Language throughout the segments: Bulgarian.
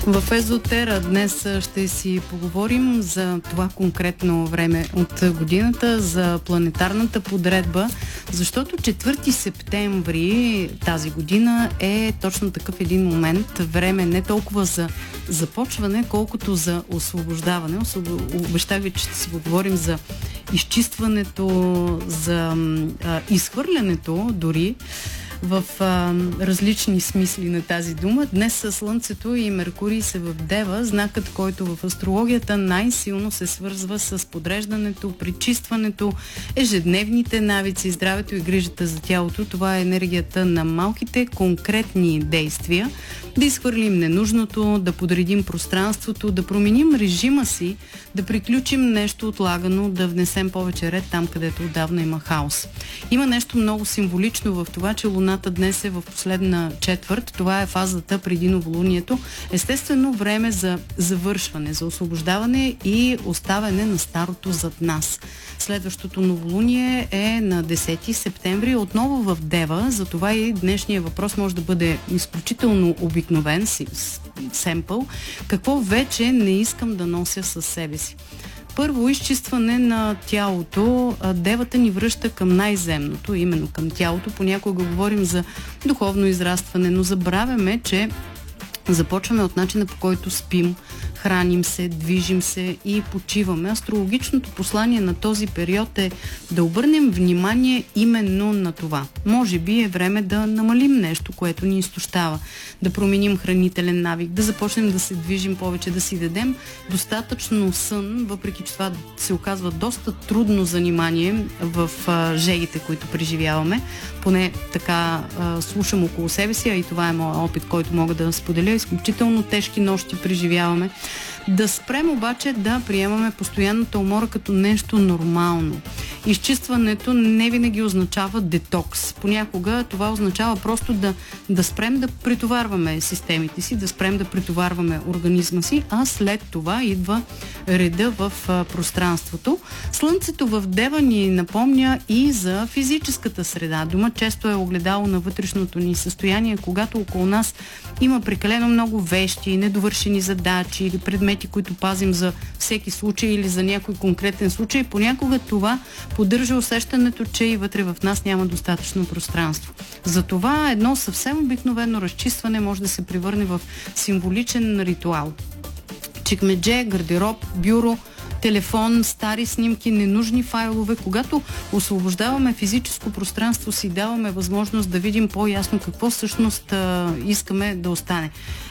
В Езотера днес ще си поговорим за това конкретно време от годината, за планетарната подредба, защото 4 септември тази година е точно такъв един момент, време не толкова за започване, колкото за освобождаване. Обещах ви, че ще си поговорим за изчистването, за изхвърлянето дори в различни смисли на тази дума. Днес Слънцето и Меркурий са в Дева, знакът, който в астрологията най-силно се свързва с подреждането, пречистването, ежедневните навици, здравето и грижата за тялото. Това е енергията на малките конкретни действия. Да изхвърлим ненужното, да подредим пространството, да променим режима си, да приключим нещо отлагано, да внесем повече ред там, където отдавна има хаос. Има нещо много символично в това, че Луната днес е в последна четвърт. Това е фазата преди новолунието. Естествено време за завършване, за освобождаване и оставяне на старото зад нас. Следващото новолуние е на 10 септември, отново в Дева, затова и днешния въпрос може да бъде изключително обикновен, семпъл. Какво вече не искам да нося със себе си? Първо, изчистване на тялото. Девата ни връща към най-земното, именно към тялото. Понякога говорим за духовно израстване, но забравяме, че започваме от начина, по който спим, храним се, движим се и почиваме. Астрологичното послание на този период е да обърнем внимание именно на това. Може би е време да намалим нещо, което ни изтощава, да променим хранителен навик, да започнем да се движим повече, да си дадем достатъчно сън, въпреки че това се оказва доста трудно занимание в жегите, които преживяваме. Поне така слушам около себе си, а и това е моят опит, който мога да споделя. Изключително тежки нощи преживяваме. Да спрем обаче да приемаме постоянната умора като нещо нормално. Изчистването не винаги означава детокс. Понякога това означава просто да спрем да претоварваме системите си, да спрем да претоварваме организма си, а след това идва реда в пространството. Слънцето в Дева ни напомня и за физическата среда. Дома често е огледало на вътрешното ни състояние, когато около нас има прекалено много вещи, недовършени задачи или предмети, които пазим за всеки случай или за някой конкретен случай. Понякога това поддържа усещането, че и вътре в нас няма достатъчно пространство. Затова едно съвсем обикновено разчистване може да се превърне в символичен ритуал. Чекмедже, гардероб, бюро, телефон, стари снимки, ненужни файлове. Когато освобождаваме физическо пространство, си даваме възможност да видим по-ясно какво всъщност искаме да остане.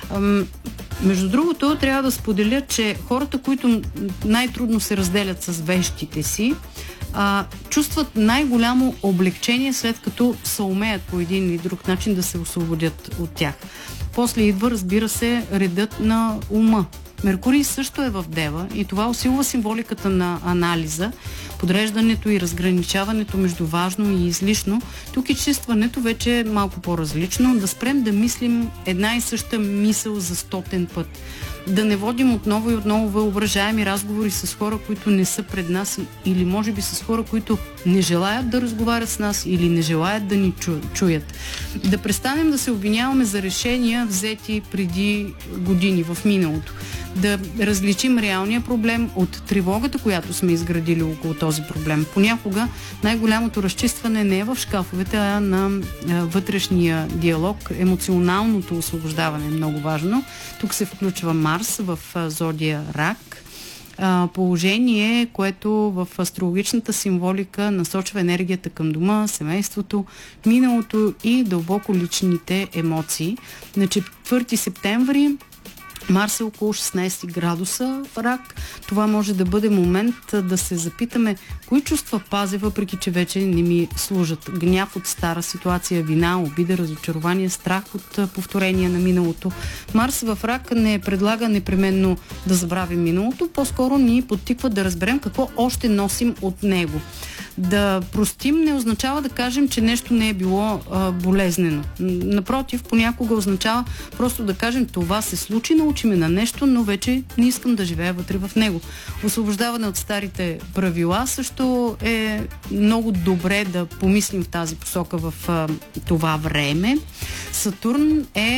Между другото, трябва да споделя, че хората, които най-трудно се разделят с вещите си, чувстват най-голямо облегчение, след като съумеят по един или друг начин да се освободят от тях. После идва, разбира се, редът на ума. Меркурий също е в Дева и това усилва символиката на анализа, подреждането и разграничаването между важно и излишно. Тук изчистването вече е малко по-различно. Да спрем да мислим една и съща мисъл за 100-тен път. Да не водим отново и отново въображаеми разговори с хора, които не са пред нас, или може би с хора, които не желаят да разговарят с нас или не желаят да ни чуят. Да престанем да се обвиняваме за решения, взети преди години в миналото. Да различим реалния проблем от тревогата, която сме изградили около този проблем. Понякога най-голямото разчистване не е в шкафовете, а на вътрешния диалог. Емоционалното освобождаване е много важно. Тук се включва Марс в зодия Рак. Положение, което в астрологичната символика насочва енергията към дома, семейството, миналото и дълбоко личните емоции. На 4 септември Марс е около 16 градуса в Рак. Това може да бъде момент да се запитаме кои чувства пазя, въпреки че вече не ми служат. Гняв от стара ситуация, вина, обида, разочарование, страх от повторение на миналото. Марс в Рак не предлага непременно да забравим миналото, по-скоро ни подтиква да разберем какво още носим от него. Да простим не означава да кажем, че нещо не е било болезнено. Напротив, понякога означава просто да кажем, това се случи, научи ме на нещо, но вече не искам да живея вътре в него. Освобождаване от старите правила също е много добре да помислим в тази посока в това време. Сатурн е